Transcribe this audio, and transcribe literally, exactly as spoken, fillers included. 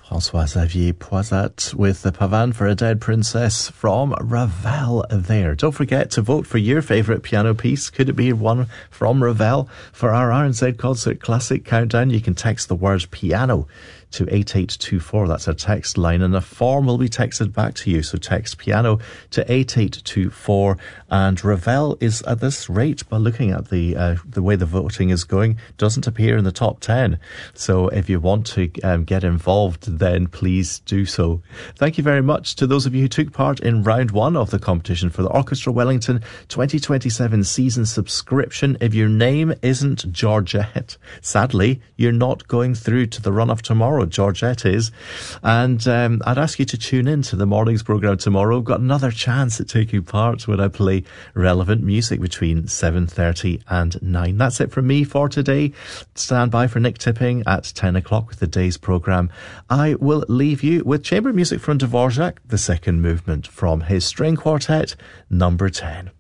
François-Xavier Poisat with the Pavane for a Dead Princess from Ravel there. Don't forget to vote for your favourite piano piece. Could it be one from Ravel? For our R N Z Concert Classic Countdown, you can text the word piano to eight eight two four. That's our text line, and a form will be texted back to you. So text piano to eight eight two four. And Ravel is at this rate, by looking at the uh, the way the voting is going, doesn't appear in the top ten. So if you want to um, get involved, then please do so. Thank you very much to those of you who took part in round one of the competition for the Orchestra Wellington twenty twenty-seven season subscription. If your name isn't Georgette, sadly, you're not going through to the run-off tomorrow. Georgette is. And um, I'd ask you to tune in to the morning's programme tomorrow. We've got another chance at taking part when I play relevant music between seven thirty and nine. That's it from me for today. Stand by for Nick Tipping at ten o'clock with the day's programme. I will leave you with chamber music from Dvorak, the second movement from his string quartet, number ten.